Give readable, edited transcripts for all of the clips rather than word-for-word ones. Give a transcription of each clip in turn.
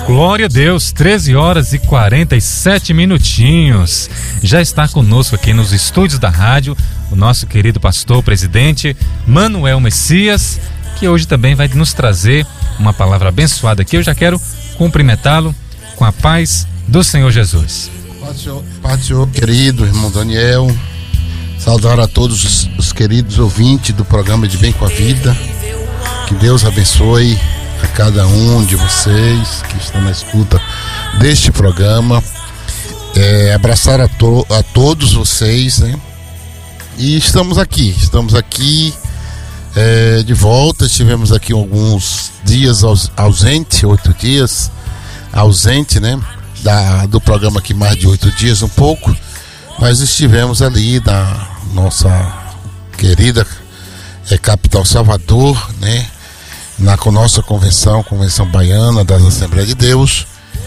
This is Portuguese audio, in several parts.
Glória a Deus, 13 horas e 47 minutinhos. Já está conosco aqui nos estúdios da rádio o nosso querido pastor presidente Manuel Messias, que hoje também vai nos trazer uma palavra abençoada aqui. Eu já quero cumprimentá-lo com a paz do Senhor Jesus. Paz do Senhor, querido irmão Daniel. Saudar a todos os queridos ouvintes do programa de Bem com a Vida. Que Deus abençoe a cada um de vocês que estão na escuta deste programa. Abraçar a todos vocês, né? E estamos aqui de volta. Estivemos aqui alguns dias ausente, 8 dias ausente, né? Do programa aqui mais de 8 dias, um pouco. Mas estivemos ali na nossa querida capital Salvador, né? Com nossa convenção baiana das Assembleias de Deus,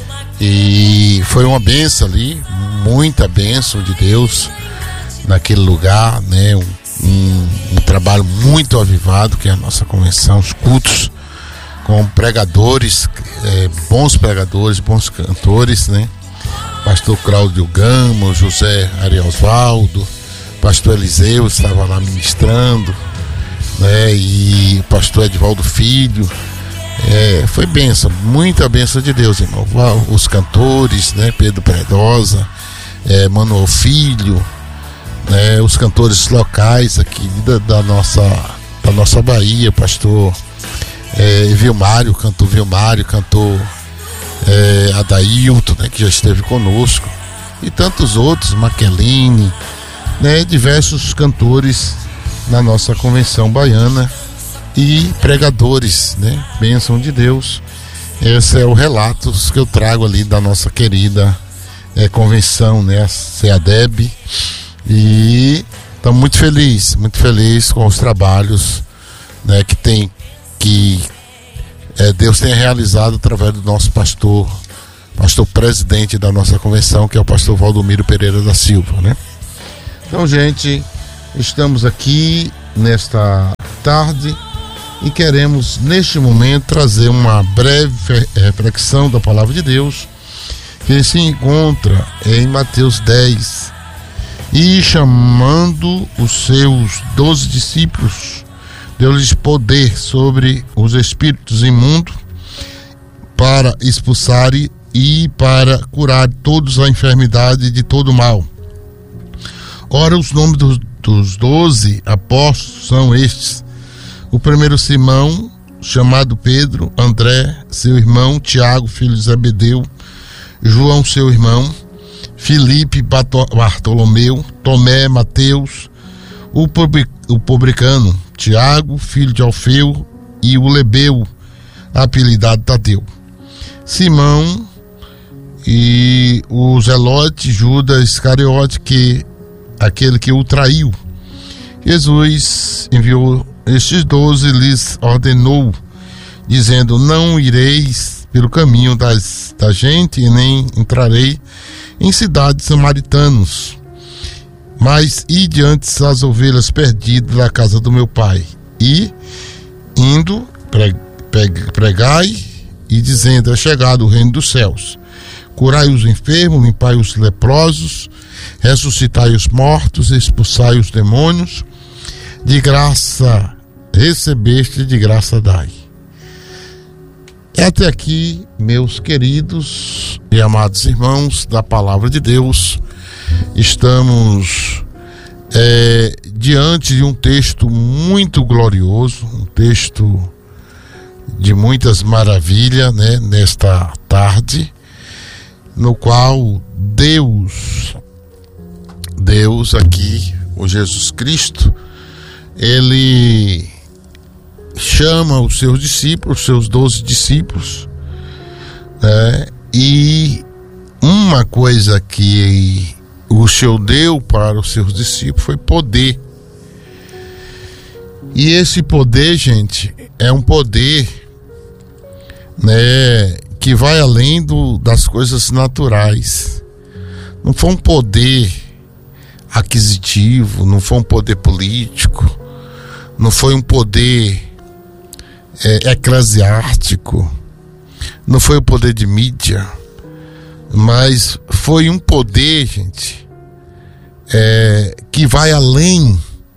e foi uma bênção ali, muita bênção de Deus naquele lugar, né? Um trabalho muito avivado que é a nossa convenção, os cultos com pregadores, bons pregadores, bons cantores, né? Pastor Cláudio Gama, José Ariosvaldo, pastor Eliseu estava lá ministrando, né? E o pastor Edvaldo Filho, foi bênção, muita bênção de Deus, irmão. Os cantores, né? Pedro Predosa, Manuel Filho, né? Os cantores locais aqui da nossa Bahia, pastor Vilmário, cantor Adailton, né? Que já esteve conosco, e tantos outros, Maqueline, né? Diversos cantores na nossa convenção baiana e pregadores, né? Bênção de Deus. Esse é o relato que eu trago ali da nossa querida convenção, né? A CEADEB, e estamos muito feliz com os trabalhos, né? Que Deus tem realizado através do nosso pastor presidente da nossa convenção, que é o pastor Valdomiro Pereira da Silva, né? Então, gente, estamos aqui nesta tarde e queremos neste momento trazer uma breve reflexão da palavra de Deus, que se encontra em Mateus 10. E chamando os seus 12 discípulos, deu-lhes poder sobre os espíritos imundos para expulsar e para curar todos a enfermidade de todo mal. Ora, os nomes dos 12 apóstolos são estes: o primeiro, Simão, chamado Pedro; André, seu irmão; Tiago, filho de Zebedeu; João, seu irmão; Filipe, Bartolomeu; Tomé, Mateus, o publicano; Tiago, filho de Alfeu; e o Lebeu, apelidado Tadeu; Simão e o Zelote; Judas Iscariote, aquele que o traiu. Jesus enviou estes 12 e lhes ordenou, dizendo: não ireis pelo caminho da gente, e nem entrarei em cidades samaritanos, mas ide antes as ovelhas perdidas da casa do meu pai. E indo, pregai e dizendo: é chegado o reino dos céus. Curai os enfermos, limpai os leprosos, ressuscitai os mortos, expulsai os demônios. De graça recebeste, de graça dai. Até aqui, meus queridos e amados irmãos da palavra de Deus, estamos diante de um texto muito glorioso, um texto de muitas maravilhas, né? Nesta tarde, no qual Deus aqui, o Jesus Cristo, ele chama os seus discípulos, os seus 12 discípulos, né? E uma coisa que o Senhor deu para os seus discípulos foi poder. E esse poder, gente, é um poder, né, que vai além das coisas naturais. Não foi um poder aquisitivo, não foi um poder político, não foi um poder eclesiástico, não foi o poder de mídia, mas foi um poder, gente, que vai além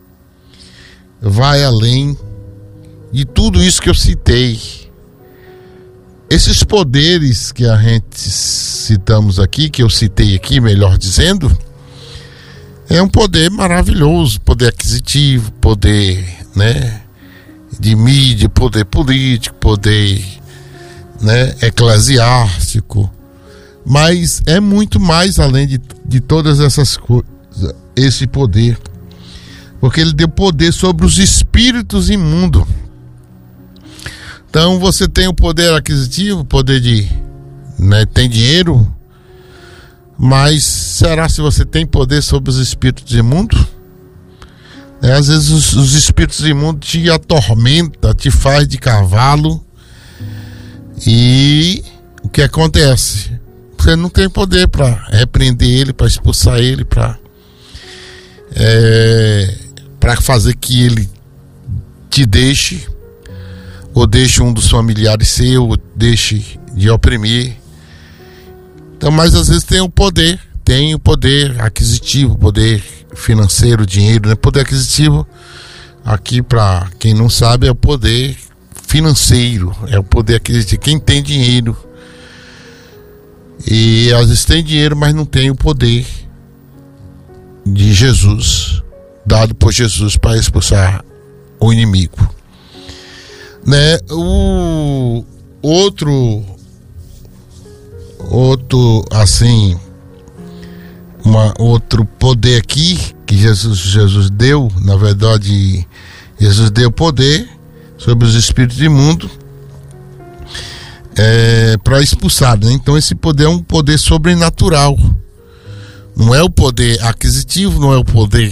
de tudo isso que eu citei. Esses poderes que a gente citamos aqui, que eu citei aqui, melhor dizendo, é um poder maravilhoso, poder aquisitivo, poder, né, de mídia, poder político, poder, né, eclesiástico, mas é muito mais além de todas essas coisas, esse poder, porque ele deu poder sobre os espíritos imundos. Então você tem o poder aquisitivo, poder de, né, tem dinheiro, mas será se você tem poder sobre os espíritos imundos? Às vezes os espíritos imundos te atormentam, te faz de cavalo, e o que acontece? Você não tem poder para repreender ele, para expulsar ele, para fazer que ele te deixe, ou deixe um dos familiares seu, ou deixe de oprimir. Então, mas às vezes tem o poder aquisitivo, poder financeiro, dinheiro, né? Poder aquisitivo, aqui para quem não sabe, é o poder financeiro, é o poder aquisitivo, quem tem dinheiro. E às vezes tem dinheiro, mas não tem o poder de Jesus, dado por Jesus para expulsar o inimigo, né? O outro assim, outro poder aqui que Jesus deu, na verdade, Jesus deu poder sobre os espíritos imundos para expulsar, né? Então esse poder é um poder sobrenatural, não é o poder aquisitivo, não é o poder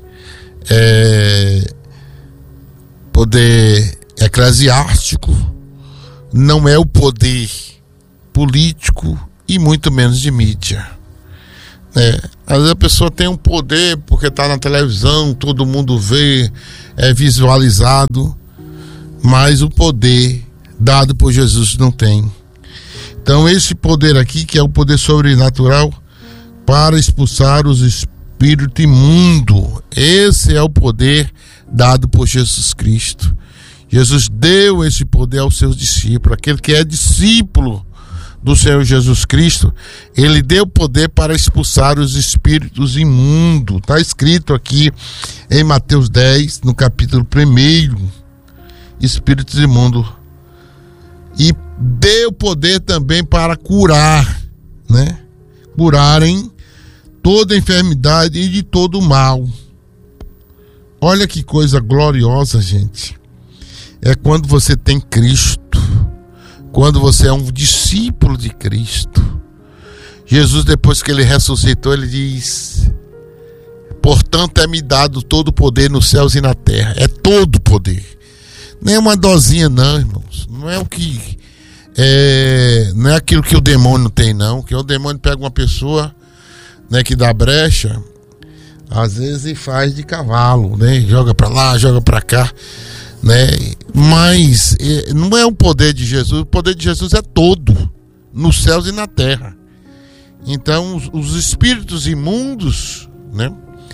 eclesiástico, não é o poder político e muito menos de mídia, né? Às vezes a pessoa tem um poder porque está na televisão, todo mundo vê, é visualizado, mas o poder dado por Jesus não tem. Então esse poder aqui, que é o poder sobrenatural para expulsar os espíritos imundos, esse é o poder dado por Jesus Cristo. Jesus deu esse poder aos seus discípulos. Aquele que é discípulo do Senhor Jesus Cristo, ele deu poder para expulsar os espíritos imundos. Está escrito aqui em Mateus 10, no capítulo 1, espíritos imundos. E deu poder também para curar, né? Curarem toda enfermidade e de todo mal. Olha que coisa gloriosa, gente. É quando você tem Cristo, quando você é um discípulo de Cristo. Jesus, depois que ele ressuscitou, ele diz: portanto é-me dado todo o poder nos céus e na terra. É todo o poder. Não é uma dosinha não, irmãos. Não é o que não é aquilo que o demônio tem, não. Que o demônio pega uma pessoa, né, que dá brecha, às vezes, e faz de cavalo, né? Joga para lá, joga para cá, né? Mas não é o poder de Jesus. O poder de Jesus é todo, nos céus e na terra. Então os espíritos imundos, né,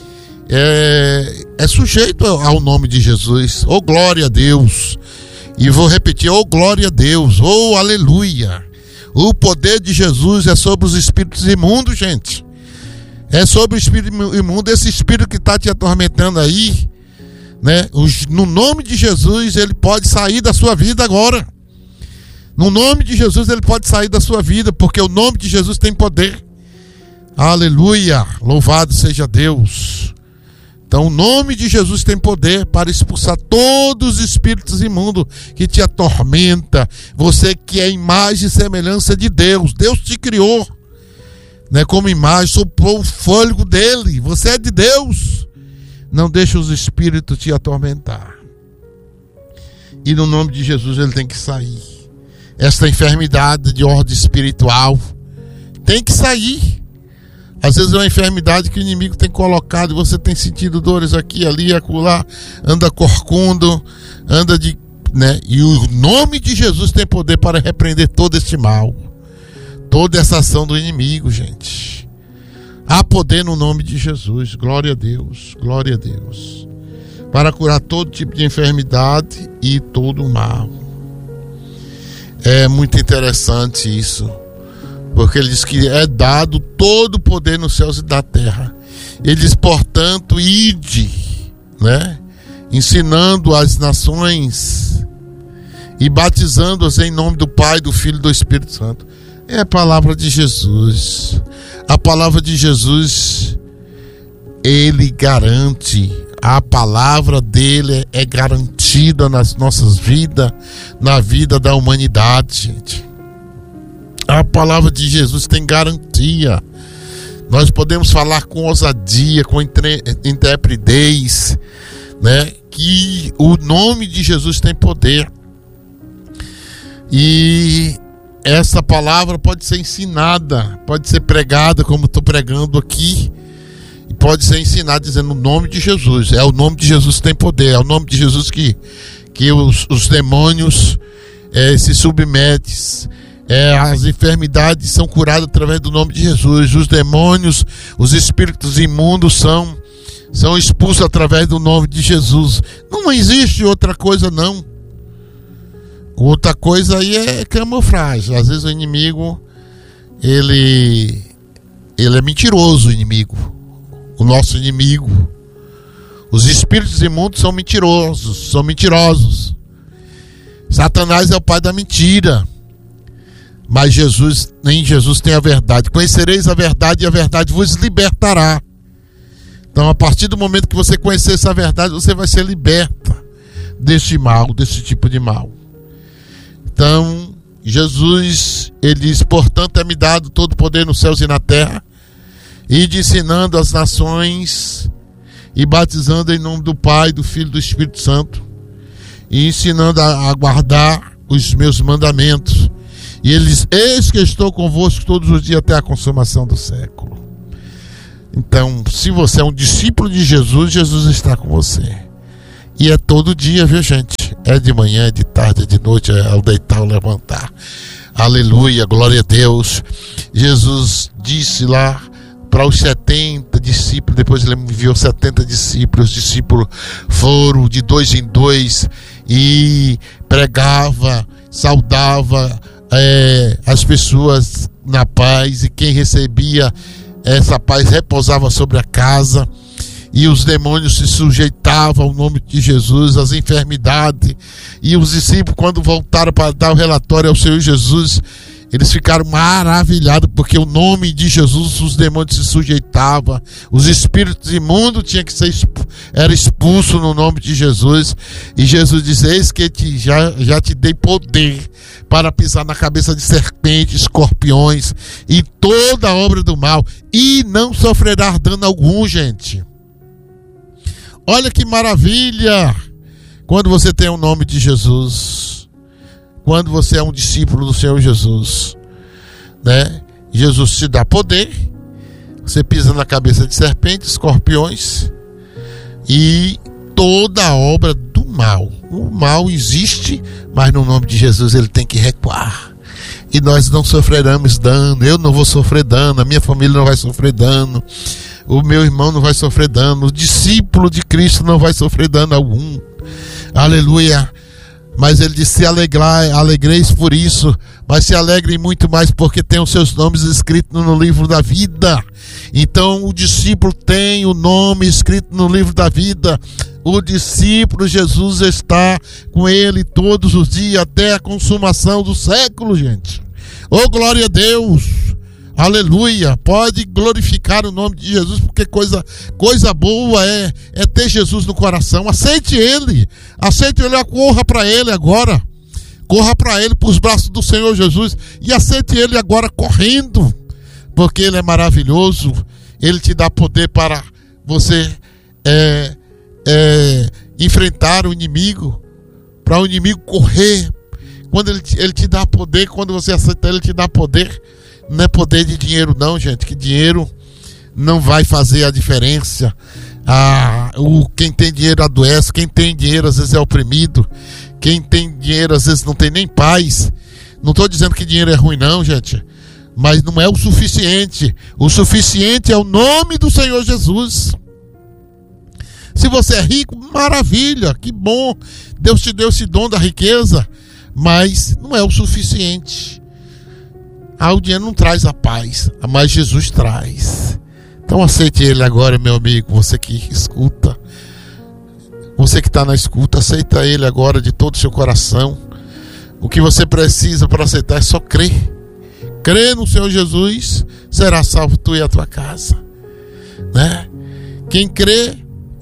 é sujeito ao nome de Jesus. Oh, glória a Deus. E vou repetir: oh, glória a Deus, oh, aleluia. O poder de Jesus é sobre os espíritos imundos, gente. É sobre o espírito imundo, esse espírito que está te atormentando aí, né? No nome de Jesus, ele pode sair da sua vida agora. No nome de Jesus, ele pode sair da sua vida, porque o nome de Jesus tem poder. Aleluia, louvado seja Deus. Então o nome de Jesus tem poder para expulsar todos os espíritos imundos que te atormentam. Você que é imagem e semelhança de Deus. Deus te criou, né, como imagem, soprou o fôlego dele. Você é de Deus. Não deixe os espíritos te atormentar. E no nome de Jesus ele tem que sair. Esta enfermidade de ordem espiritual tem que sair. Às vezes é uma enfermidade que o inimigo tem colocado e você tem sentido dores aqui, ali, acolá, anda corcundo, anda né? E o nome de Jesus tem poder para repreender todo este mal, toda essa ação do inimigo, gente. Há poder no nome de Jesus. Glória a Deus, glória a Deus, para curar todo tipo de enfermidade e todo o mal. É muito interessante isso, porque ele diz que é dado todo o poder nos céus e da terra. Ele diz, portanto, ide, né? Ensinando as nações e batizando-as em nome do Pai, do Filho e do Espírito Santo. É a palavra de Jesus. A palavra de Jesus, ele garante. A palavra dele é garantida nas nossas vidas, na vida da humanidade, gente. A palavra de Jesus tem garantia. Nós podemos falar com ousadia, com intrepidez, né? Que o nome de Jesus tem poder. E essa palavra pode ser ensinada, pode ser pregada, como estou pregando aqui, e pode ser ensinada dizendo o nome de Jesus. É o nome de Jesus que tem poder. É o nome de Jesus que os demônios se submetem. As enfermidades são curadas através do nome de Jesus. Os demônios, os espíritos imundos são expulsos através do nome de Jesus. Não existe outra coisa, não. Outra coisa aí é camuflagem. Às vezes o inimigo, ele é mentiroso, o inimigo. O nosso inimigo. Os espíritos imundos são mentirosos. Satanás é o pai da mentira. Mas nem Jesus tem a verdade. Conhecereis a verdade e a verdade vos libertará. Então, a partir do momento que você conhecer essa verdade, você vai ser liberta desse mal, desse tipo de mal. Então, Jesus, ele diz, portanto, é-me dado todo o poder nos céus e na terra, ide ensinando as nações e batizando em nome do Pai, do Filho e do Espírito Santo, e ensinando a guardar os meus mandamentos. E ele diz, eis que estou convosco todos os dias até a consumação do século. Então, se você é um discípulo de Jesus, Jesus está com você. E é todo dia, viu, gente? É de manhã, é de tarde, é de noite, é ao deitar, ao levantar. Aleluia, glória a Deus. Jesus disse lá para os 70 discípulos, depois ele enviou 70 discípulos. Os discípulos foram de 2 em 2 e pregava, saudava as pessoas na paz, e quem recebia essa paz repousava sobre a casa, e os demônios se sujeitavam ao nome de Jesus, as enfermidades. E os discípulos, quando voltaram para dar o relatório ao Senhor Jesus, eles ficaram maravilhados, porque o nome de Jesus, os demônios se sujeitavam, os espíritos imundos tinham que ser era expulso no nome de Jesus. E Jesus diz, eis que já te dei poder para pisar na cabeça de serpentes, escorpiões e toda a obra do mal, e não sofrerá dano algum, gente. Olha que maravilha quando você tem o nome de Jesus, quando você é um discípulo do Senhor Jesus, né? Jesus te dá poder, você pisa na cabeça de serpentes, escorpiões e toda a obra do mal. O mal existe, mas no nome de Jesus ele tem que recuar. E nós não sofreremos dano. Eu não vou sofrer dano, a minha família não vai sofrer dano, o meu irmão não vai sofrer dano, o discípulo de Cristo não vai sofrer dano algum. Aleluia. Mas ele disse, alegreis por isso, mas se alegrem muito mais porque tem os seus nomes escritos no livro da vida. Então o discípulo tem o nome escrito no livro da vida. O discípulo, Jesus está com ele todos os dias até a consumação do século, gente. Oh, glória a Deus. Aleluia. Pode glorificar o nome de Jesus, porque coisa boa é ter Jesus no coração. Aceite ele, corra para ele agora. Corra para ele, para os braços do Senhor Jesus, e aceite ele agora correndo, porque ele é maravilhoso. Ele te dá poder para você enfrentar o inimigo, para o inimigo correr. Quando ele te dá poder, quando você aceita ele te dá poder. Não é poder de dinheiro não, gente, que dinheiro não vai fazer a diferença. Quem tem dinheiro adoece, quem tem dinheiro às vezes é oprimido. Quem tem dinheiro às vezes não tem nem paz. Não estou dizendo que dinheiro é ruim não, gente, mas não é o suficiente. O suficiente é o nome do Senhor Jesus. Se você é rico, maravilha, que bom, Deus te deu esse dom da riqueza, mas não é o suficiente. O dinheiro não traz a paz, mas Jesus traz. Então aceite Ele agora, meu amigo, você que escuta, você que está na escuta, aceita Ele agora de todo o seu coração. O que você precisa para aceitar é só crer. Crer no Senhor Jesus, será salvo tu e a tua casa, né? Quem crê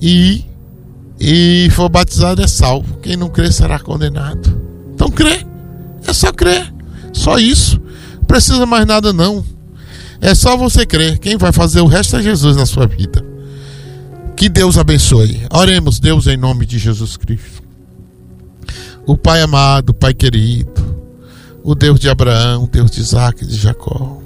e for batizado é salvo. Quem não crê será condenado. Então crê, é só crer, só isso. Não precisa mais nada não. É só você crer. Quem vai fazer o resto é Jesus na sua vida. Que Deus abençoe. Oremos, Deus, em nome de Jesus Cristo. O Pai amado, o Pai querido, o Deus de Abraão, o Deus de Isaac e de Jacó.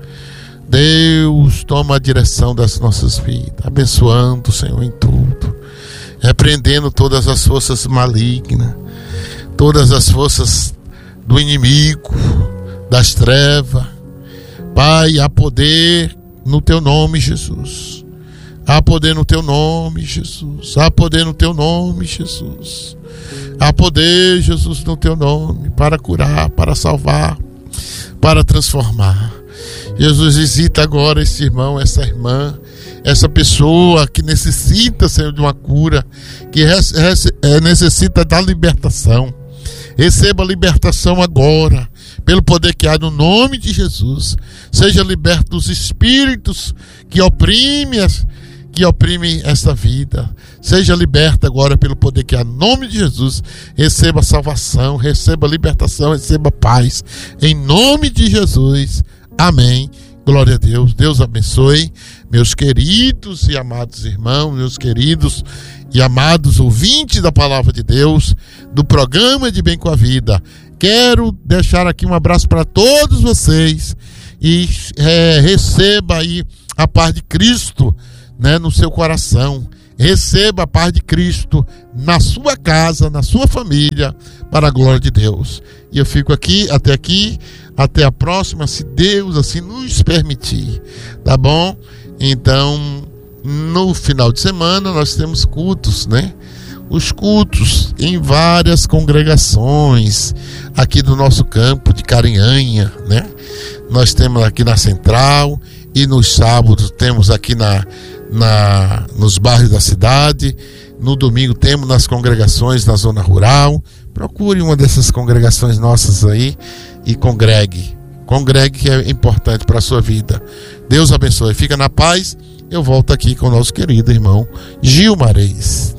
Deus, toma a direção das nossas vidas, abençoando o Senhor em tudo, repreendendo todas as forças malignas, todas as forças do inimigo, das trevas. Pai, há poder no teu nome, Jesus. Há poder no teu nome, Jesus. Há poder no teu nome, Jesus. Há poder, Jesus, no teu nome, para curar, para salvar, para transformar. Jesus, visita agora esse irmão, essa irmã, essa pessoa que necessita, Senhor, de uma cura, que necessita da libertação. Receba a libertação agora, pelo poder que há no nome de Jesus. Seja liberto dos espíritos que oprimem esta vida. Seja liberta agora pelo poder que há no nome de Jesus. Receba salvação, receba libertação, receba paz. Em nome de Jesus. Amém. Glória a Deus. Deus abençoe, meus queridos e amados irmãos, meus queridos e amados ouvintes da Palavra de Deus, do programa de Bem com a Vida. Quero deixar aqui um abraço para todos vocês e receba aí a paz de Cristo, né, no seu coração. Receba a paz de Cristo na sua casa, na sua família, para a glória de Deus. E eu fico aqui, até a próxima, se Deus assim nos permitir, tá bom? Então, no final de semana nós temos cultos, né? Os cultos em várias congregações aqui do nosso campo de Carinhanha, né? Nós temos aqui na Central e nos sábados temos aqui nos bairros da cidade. No domingo temos nas congregações na zona rural. Procure uma dessas congregações nossas aí e congregue, que é importante para a sua vida. Deus abençoe, fica na paz. Eu volto aqui com o nosso querido irmão Gilmarez.